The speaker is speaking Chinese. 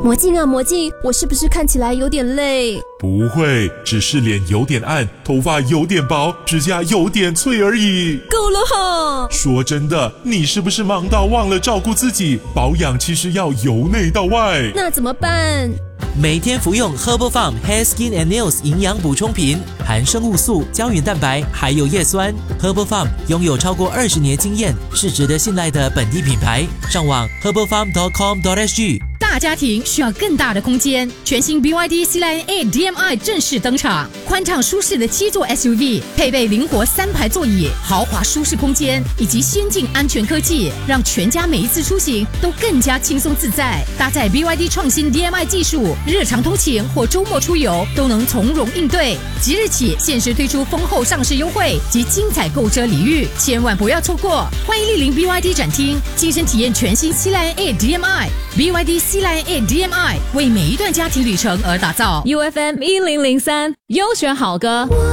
魔镜啊魔镜，我是不是看起来有点累？ 不会，只是脸有点暗，头发有点薄，指甲有点脆而已。 够了哈！ 说真的，你是不是忙到忘了照顾自己？保养其实要由内到外。 那怎么办？ 每天服用 Herbal Farm Hair Skin and Nails 营养补充品，含生物素、胶原蛋白，还有叶酸。Herbal Farm 拥有超过20年经验，是值得信赖的本地品牌。上网 herbalfarm.com.sg。 大家庭需要更大的空间，全新 BYD C-Line A DM-i 正式登场，宽敞舒适的7座 SUV， 配备灵活3排座椅，豪华舒适空间以及先进安全科技，让全家每一次出行都更加轻松自在。搭载 BYD 创新 DM-i 技术，日常通勤或周末出游都能从容应对。即日起限时推出丰厚上市优惠及精彩购车礼遇，千万不要错过！欢迎莅临 BYD 展厅，亲身体验全新 C-Line A DM-i。 BYD C-Line A DM-i 为每一段家庭旅程而打造。 UFM 1003优选好歌。